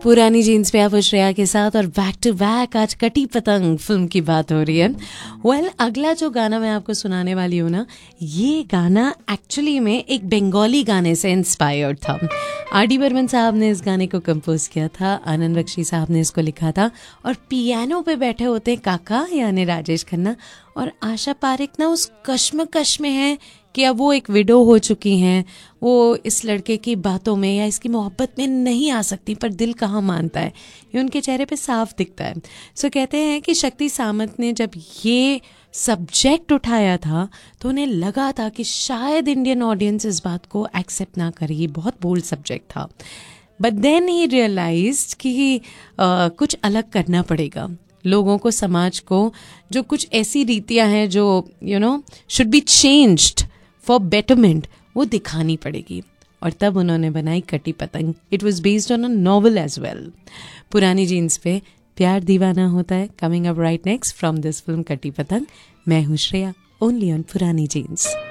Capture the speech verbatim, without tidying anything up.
पुरानी जीन्स पे आप श्रेया के साथ और बैक टू बैक आज कटी पतंग फिल्म की बात हो रही है। वेल well, अगला जो गाना मैं आपको सुनाने वाली हूँ ना, ये गाना एक्चुअली में एक बंगाली गाने से इंस्पायर्ड था। आर डी बर्मन साहब ने इस गाने को कंपोज किया था, आनंद बख्शी साहब ने इसको लिखा था और पियानो पे बैठे होते हैं काका यानी राजेश खन्ना, और आशा पारेख ना उस कश्मकश में है कि अब वो एक विडो हो चुकी हैं, वो इस लड़के की बातों में या इसकी मोहब्बत में नहीं आ सकती, पर दिल कहाँ मानता है, ये उनके चेहरे पे साफ दिखता है। सो so, कहते हैं कि शक्ति सामंत ने जब ये सब्जेक्ट उठाया था तो उन्हें लगा था कि शायद इंडियन ऑडियंस इस बात को एक्सेप्ट ना करे, ये बहुत बोल्ड सब्जेक्ट था। बट देन ही रियलाइज्ड कि uh, कुछ अलग करना पड़ेगा, लोगों को, समाज को, जो कुछ ऐसी रीतियां हैं जो you know should be changed for betterment, वो दिखानी पड़ेगी। और तब उन्होंने बनाई कटी पतंग। It was based on a novel as well. पुरानी जीन्स पे प्यार दीवाना होता है, coming up right next from this film कटी पतंग। मैं हूँ श्रेया, ओनली ऑन पुरानी जीन्स।